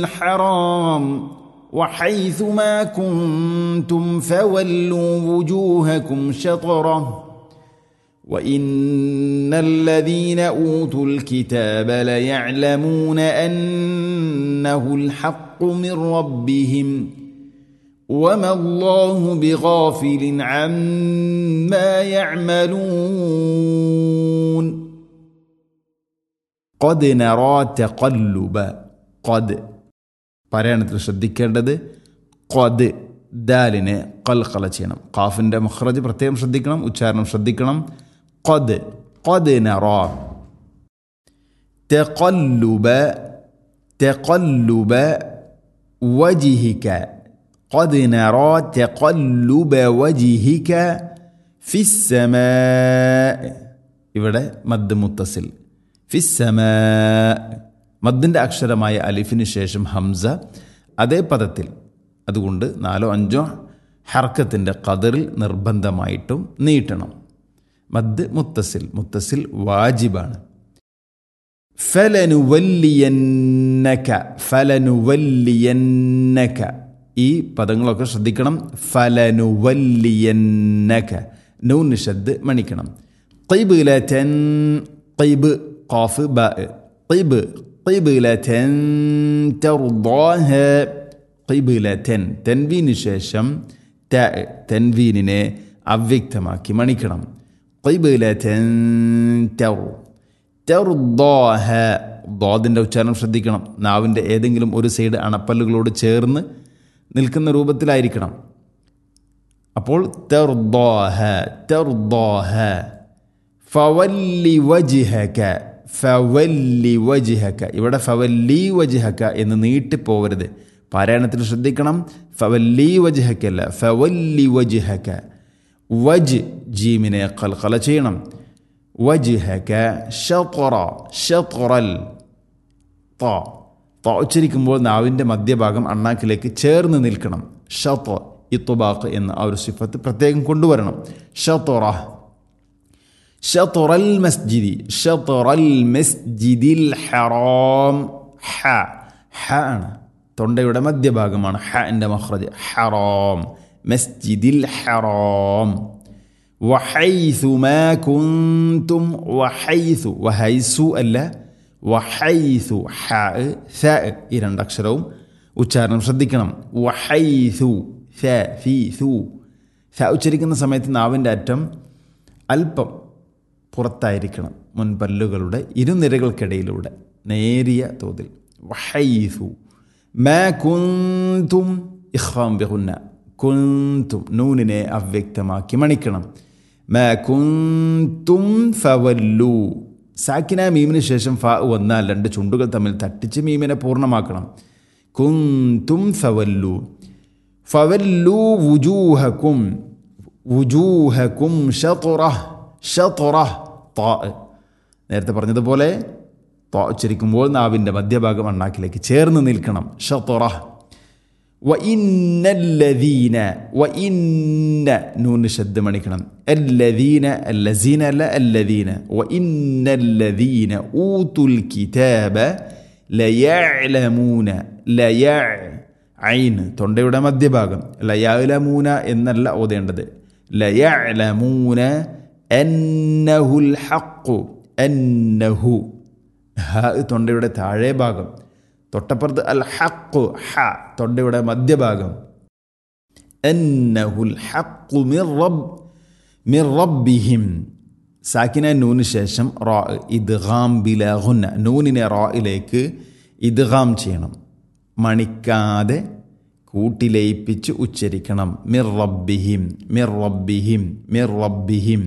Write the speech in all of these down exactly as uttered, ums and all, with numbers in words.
الحرام وحيث ما كنتم فولوا وجوهكم شطره وإن الذين أوتوا الكتاب ليعلمون أنه الحق من ربهم وما الله بغافل عما يعملون قد نرى تقلب قد പറയണത്തിൽ ശ്രദ്ധിക്കേണ്ടത് ഖദ് ദാലിനെ ഖൽഖല ചെയ്യണം. ഖാഫിൻ്റെ മഖ്റജ് പ്രത്യേകം ശ്രദ്ധിക്കണം, ഉച്ചാരണം ശ്രദ്ധിക്കണം. ഖദ് ഖദ് നറാ തഖല്ലുബ തഖല്ലുബ വജ്ഹിക ഖദ് നറാ തഖല്ലുബ വജ്ഹിക ഫിസ്സമാ. ഇവിടെ മദ് മുത്തസിൽ ഫിസ്സമാ, മദ്ദിൻ്റെ അക്ഷരമായ അലിഫിന് ശേഷം ഹംസ അതേ പദത്തിൽ. അതുകൊണ്ട് നാലോ അഞ്ചോ ഹർക്കത്തിൻ്റെ ഖദറിൽ നിർബന്ധമായിട്ടും നീട്ടണം. മദ് മുത്തസിൽ മുത്തസിൽ വാജിബാണ്. ഫലനുവല്ലിയന്നക ഫലനുവല്ലിയന്നക ഈ പദങ്ങളൊക്കെ ശ്രദ്ധിക്കണം. ഫലനുവല്ലിയന്നക നൂൻ നിഷദ് മണിക്കണം. ഖിബ്ലതൻ ഖിബ് ഖാഫ് ബാ ഖിബ് ഖിബ്ലതൻ തർദാഹ ഖിബ്ലതൻ തൻവീന് ശേഷം ത തൻവീനിനെ അവ്യക്തമാക്കി മണിക്കണം. ഖിബ്ലതൻ തർ തർദാഹ ദാദിൻ്റെ ഉച്ചാരണം ശ്രദ്ധിക്കണം. നാവിൻ്റെ ഏതെങ്കിലും ഒരു സൈഡ് അണപ്പല്ലുകളോട് ചേർന്ന് നിൽക്കുന്ന രൂപത്തിലായിരിക്കണം. അപ്പോൾ തർദാഹ തർദാഹ ഫവല്ലി വജ്ഹക ഫവല്ലി വജ്ഹക. ഇവിടെ ഫവല്ലി വജ്ഹക എന്ന് നീട്ടിപ്പോവരുത്, പാരായണത്തിൽ ശ്രദ്ധിക്കണം. ഫവല്ലി വജ്ഹക അല്ല, ഫവല്ലി വജ്ഹക. വജ് ജീമിനെ ഖൽഖല ചെയ്യണം. വജ്ഹക ശത്റ ശത്റൽ ത ത ഉച്ചരിക്കുമ്പോൾ നാവിൻ്റെ മധ്യഭാഗം അണ്ണാക്കിലേക്ക് ചേർന്ന് നിൽക്കണം. ഷത്റ ഇത്ബാഖ് എന്ന ആ ഒരു സിഫത്ത് പ്രത്യേകം കൊണ്ടുവരണം. ഷത്റ ഷത്റൽ മസ്ജിദി ഷത്റൽ മസ്ജിദിൽ ഹറാം. ഹ ഹ ആണ്, തൊണ്ടയുടെ മധ്യഭാഗമാണ് ഹ എൻ്റെ മഖ്റജ്. ഹറാം മസ്ജിദിൽ ഹറാം. വഹൈസു മാ കുന്തും വഹൈസു വഹൈസു അല്ല വഹൈസു ഹ സ ഈ രണ്ടക്ഷരവും ഉച്ചാരണം ശ്രദ്ധിക്കണം. വഹൈസു സ ഫി സു സ ഉച്ചരിക്കുന്ന സമയത്ത് നാവിൻ്റെ അറ്റം അല്പം പുറത്തായിരിക്കണം, മുൻപല്ലുകളുടെ ഇരുനിരകൾക്കിടയിലൂടെ നേരിയ തോതിൽ. വഹൈസു മാ കുന്തും ഇഖ്ഫാം ബിഗുന്ന കുന്തും നൂനിനെ അവ്യക്തമാക്കി മണിക്കണം. മാ കുന്തും ഫവല്ലു സാക്കിന മീമിന് ശേഷം ഫ വന്നാൽ രണ്ട് ചുണ്ടുകൾ തമ്മിൽ തട്ടിച്ച് മീമിനെ പൂർണ്ണമാക്കണം. കുന്തും ഫവല്ലു ഫവല്ലു വുജൂഹക്കും വുജൂഹക്കും ഷത്റഹ് ഷത്റഹ് ത നേരത്തെ പറഞ്ഞതുപോലെ ത ഉച്ചരിക്കുമ്പോൾ നാവിൻ്റെ മധ്യഭാഗം അണ്ണാക്കിലേക്ക് ചേർന്ന് നിൽക്കണം. ഷത്റഹ്. വ ഇന്നല്ലദീന വ ഇന്ന നൂന് ശബ്ദ മണിക്കണം. അല്ലദീന അല്ലസീന അല്ല അല്ലദീന. വ ഇന്നല്ലദീന ഊതുൽ കിതാബ ലയഅലമൂന ലയ ഐൻ തൊണ്ടയുടെ മധ്യഭാഗം ലയഅലമൂന എന്നല്ല ഓതേണ്ടത്. ലയഅലമൂന അന്നഹുൽ ഹഖ് അന്നഹു ഹ തൊണ്ടയുടെ താഴെ ഭാഗം, തൊട്ടപ്പുറത്ത് അൽ ഹഖ് ഹ തൊണ്ടയുടെ മധ്യഭാഗം. അന്നഹുൽ ഹഖ് മിർ റബ്ബ് മിർ റബ്ബിഹിം സാക്കിന നൂന് ശേഷം റാ ഇദ്ഗാം ബിലാ ഗുന്ന നൂനിനെ റായിലേക്ക് ഇദ്ഗാം ചെയ്യണം, മണിക്കാതെ കൂട്ടിലയിപ്പിച്ച് ഉച്ചരിക്കണം. മിർ റബ്ബിഹിം മിർ റബ്ബിഹിം മിർ റബ്ബിഹിം.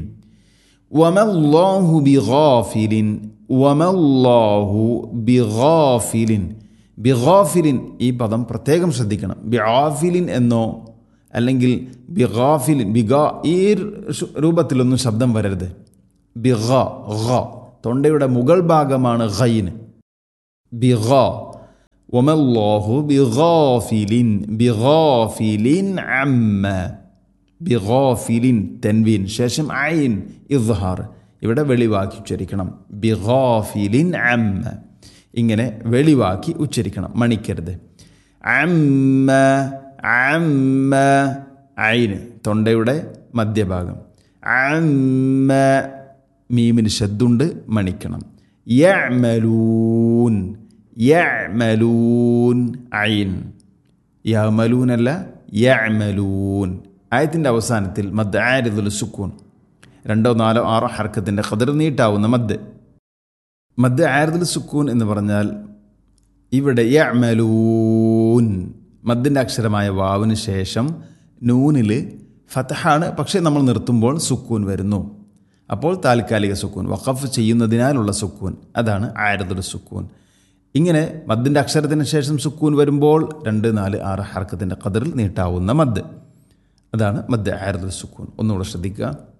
വമല്ലാഹു ബിഗാഫിലിൻ വമല്ലാഹു ബിഗാഫിലിൻ ബിഗാഫിലിൻ ഈ പദം പ്രത്യേകം ശ്രദ്ധിക്കണം. ബിഗാഫിലിൻ എന്നോ അല്ലെങ്കിൽ ബിഗാഫിലിൻ ബിഗാ ഈ രൂപത്തിലൊന്നും ശബ്ദം വരരുത്. ബിഗ ഗ തൊണ്ടയുടെ മുകൾ ഭാഗമാണ് ഗൈന്. ബിഗ വമല്ലാഹു ബിഗാഫിലിൻ ബിഗാഫിലിൻ അമ്മ ബിഗാഫിലിൻ തൻവീൻ ശേഷം ഐൻ ഇദ്ഹാർ ഇവിടെ വെളിവാക്കി ഉച്ചരിക്കണം. ബിഗാഫിലിൻ അമ്മ. ഇങ്ങനെ വെളിവാക്കി ഉച്ചരിക്കണം, മണിക്കരുത്. അമ്മ അമ്മ ഐന് തൊണ്ടയുടെ മധ്യഭാഗം. അമ്മ മീമിന് ശദ്ദുണ്ട്, മണിക്കണം. യഅ്മലൂൻ യഅ്മലൂൻ ഐൻ യഅ്മലൂൻ അല്ല യഅ്മലൂൻ. ആയത്തിൻ്റെ അവസാനത്തിൽ മദ് ആരിദുൽ സുക്കൂൻ, രണ്ടോ നാലോ ആറോ ഹർക്കത്തിൻ്റെ ഖദർ നീട്ടാവുന്ന മദ്. മദ് ആരിദുൽ സുക്കൂൻ എന്ന് പറഞ്ഞാൽ ഇവിടെ യഅ്മലൂൻ മദ്ദിൻ്റെ അക്ഷരമായ വാവിന് ശേഷം നൂനിൽ ഫതഹാണ്, പക്ഷേ നമ്മൾ നിർത്തുമ്പോൾ സുക്കൂൻ വരുന്നു. അപ്പോൾ താൽക്കാലിക സുക്കൂൻ, വഖഫ് ചെയ്യുന്നതിനാലുള്ള സുക്കൂൻ, അതാണ് ആരിദുൽ സുക്കൂൻ. ഇങ്ങനെ മദ്ദിൻ്റെ അക്ഷരത്തിന് ശേഷം സുക്കൂൻ വരുമ്പോൾ രണ്ട് നാല് ആറ് ഹർക്കത്തിൻ്റെ ഖദറിൽ നീട്ടാവുന്ന മദ്, അതാണ് മദ് ആരിദുൽ സുക്കൂൻ. ഒന്നുകൂടെ ശ്രദ്ധിക്കുക.